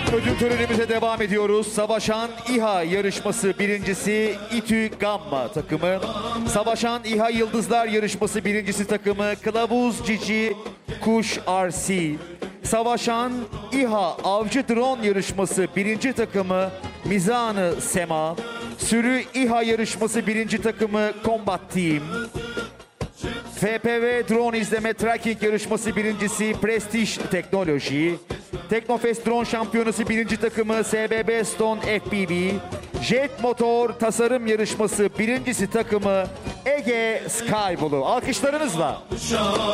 Ödül törenimize devam ediyoruz. Savaşan İHA yarışması birincisi İTÜ Gamma takımı. Savaşan İHA Yıldızlar yarışması birincisi takımı Kılavuz Cici Kuş RC. Savaşan İHA Avcı Drone yarışması birinci takımı Mizanı Sema. Sürü İHA yarışması birinci takımı Combat Team. FPV Drone izleme tracking yarışması birincisi Prestige Teknoloji. Teknofest Drone Şampiyonası birinci takımı SBB Stone FPV. Jet Motor tasarım yarışması birincisi takımı Ege Skyblue. Alkışlarınızla.